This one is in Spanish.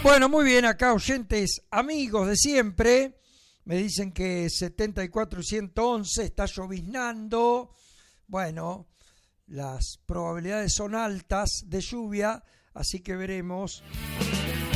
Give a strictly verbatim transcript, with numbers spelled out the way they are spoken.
Bueno, muy bien, acá oyentes amigos de siempre, me dicen que setenta y cuatro y ciento once está lloviznando. Bueno, las probabilidades son altas de lluvia, así que veremos